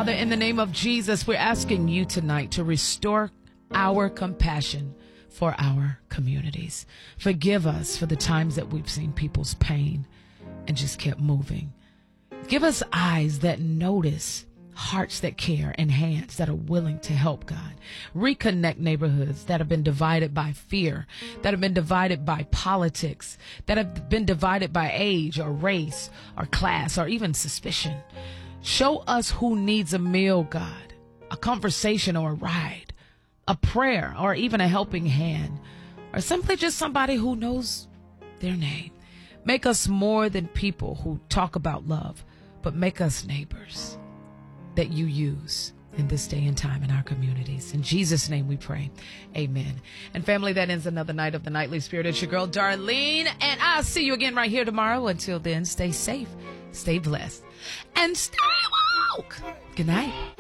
Father, in the name of Jesus, we're asking you tonight to restore our compassion for our communities. Forgive us for the times that we've seen people's pain and just kept moving. Give us eyes that notice, hearts that care, and hands that are willing to help, God. Reconnect neighborhoods that have been divided by fear, that have been divided by politics, that have been divided by age or race or class or even suspicion. Show us who needs a meal, God, a conversation or a ride, a prayer or even a helping hand, or simply just somebody who knows their name. Make us more than people who talk about love, but make us neighbors that you use in this day and time in our communities. In Jesus' name we pray. Amen. And family, that ends another night of the Nightly Spirit. It's your girl, Darlene, and I'll see you again right here tomorrow. Until then, stay safe, stay blessed, and stay woke. Good night.